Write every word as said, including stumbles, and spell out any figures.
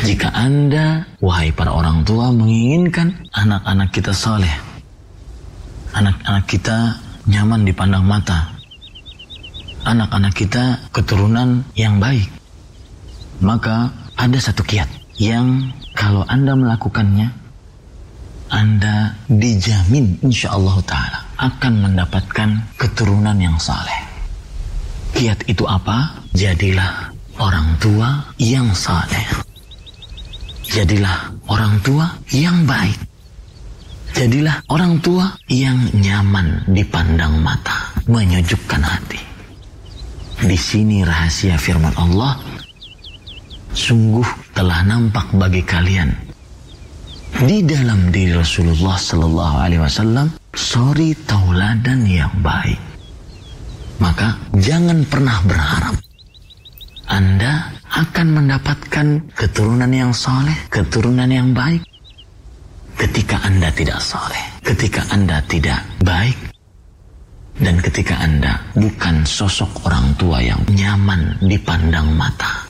Jika Anda, wahai para orang tua, menginginkan anak-anak kita soleh, anak-anak kita nyaman dipandang mata, anak-anak kita keturunan yang baik, maka ada satu kiat yang kalau Anda melakukannya, Anda dijamin insyaallah ta'ala akan mendapatkan keturunan yang saleh. Kiat itu apa? Jadilah orang tua yang saleh. Jadilah orang tua yang baik. Jadilah orang tua yang nyaman dipandang mata, menyejukkan hati. Di sini rahasia firman Allah, sungguh telah nampak bagi kalian di dalam diri Rasulullah Sallallahu Alaihi Wasallam suri tauladan yang baik. Maka jangan pernah berharap Anda akan mendapatkan keturunan yang soleh, keturunan yang baik ketika Anda tidak soleh, ketika Anda tidak baik, dan ketika Anda bukan sosok orang tua yang nyaman dipandang mata.